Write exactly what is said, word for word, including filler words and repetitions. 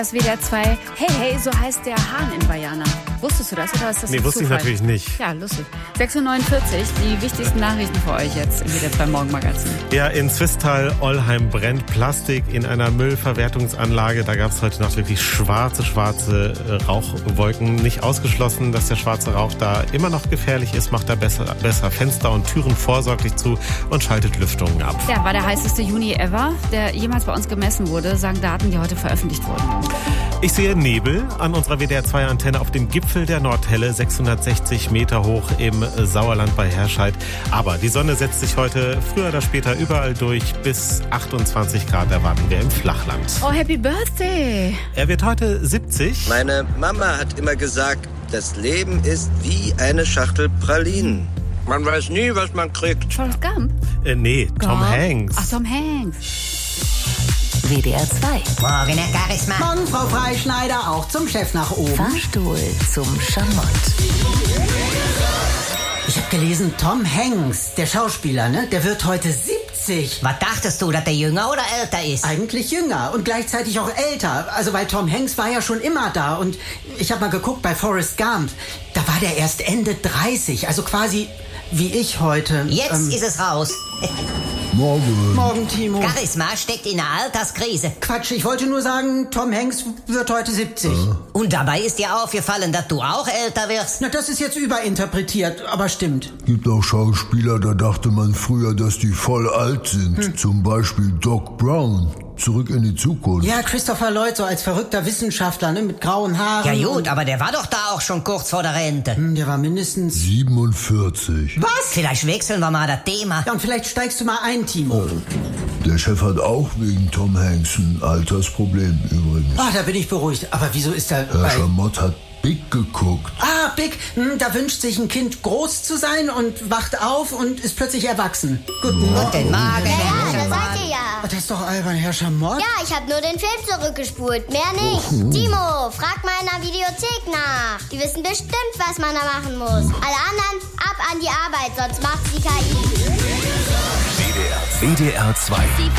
Das W D R zwei, hey, hey, so heißt der Hahn in Bayana. Wusstest du das oder ist das Nee, ein wusste Zufall? ich natürlich nicht. Ja, lustig. sechs Uhr neunundvierzig, die wichtigsten Nachrichten für euch jetzt im W D R zwei Morgenmagazin. Ja, in Zwistal-Ollheim brennt Plastik in einer Müllverwertungsanlage. Da gab es heute Nacht wirklich schwarze, schwarze äh, Rauchwolken. Nicht ausgeschlossen, dass der schwarze Rauch da immer noch gefährlich ist. Macht da besser, besser Fenster und Türen vorsorglich zu und schaltet Lüftungen ab. Ja, war der heißeste Juni ever, der jemals bei uns gemessen wurde, sagen Daten, die heute veröffentlicht wurden. Ich sehe Nebel an unserer W D R zwei Antenne auf dem Gipfel der Nordhelle, sechshundertsechzig Meter hoch im Sauerland bei Herscheid. Aber die Sonne setzt sich heute früher oder später überall durch. Bis achtundzwanzig Grad erwarten wir im Flachland. Oh, Happy Birthday! Er wird heute siebzig. Meine Mama hat immer gesagt, das Leben ist wie eine Schachtel Pralinen. Man weiß nie, was man kriegt. Forrest Gump? Äh, nee, Tom Gump. Hanks. Ach, Tom Hanks. W D R zwei. Morgen, Herr Charisma. Morgen, Frau Freischneider, auch zum Chef nach oben. Fahrstuhl zum Schamott. Ich habe gelesen, Tom Hanks, der Schauspieler, ne, der wird heute siebzig. Was dachtest du, dass der jünger oder älter ist? Eigentlich jünger und gleichzeitig auch älter. Also weil Tom Hanks war ja schon immer da. Und ich habe mal geguckt bei Forrest Gump. Da war der erst Ende dreißig, also quasi wie ich heute. Jetzt ähm, ist es raus. Morgen. Morgen, Timo. Charisma steckt in einer Alterskrise. Quatsch, ich wollte nur sagen, Tom Hanks wird heute siebzig. Und dabei ist dir aufgefallen, dass du auch älter wirst. Na, das ist jetzt überinterpretiert, aber stimmt. Gibt auch Schauspieler, da dachte man früher, dass die voll alt sind. Hm. Zum Beispiel Doc Brown. Zurück in die Zukunft. Ja, Christopher Lloyd, so als verrückter Wissenschaftler, ne, mit grauen Haaren. Ja gut, aber der war doch da auch schon kurz vor der Rente. Hm, der war mindestens... siebenundvierzig. Was? Vielleicht wechseln wir mal das Thema. Ja, und vielleicht steigst du mal ein, Timo. Der Chef hat auch wegen Tom Hanks ein Altersproblem übrigens. Ah, da bin ich beruhigt. Aber wieso ist er... Herr Schamott hat Big geguckt. Ah, Big. Hm, da wünscht sich ein Kind groß zu sein und wacht auf und ist plötzlich erwachsen. Guten Morgen. Guten Morgen, Ja, Herr da Schamott. seid ihr ja. Ah, das ist doch albern, Herr Schamott. Ja, ich habe nur den Film zurückgespult, mehr nicht. Timo, frag mal in der Videothek nach. Die wissen bestimmt, was man da machen muss. Alle anderen, ab an die Arbeit, sonst macht's die K I. W D R zwei.